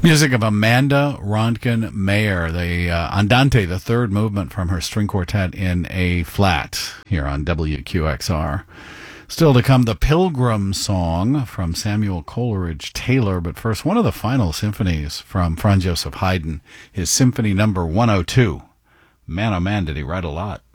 Music of Amanda Ronkin Mayer, the Andante, the third movement from her string quartet in A flat, here on WQXR. Still to come, the Pilgrim Song from Samuel Coleridge Taylor, but first, one of the final symphonies from Franz Joseph Haydn, his Symphony Number 102. Man, oh man, did he write a lot.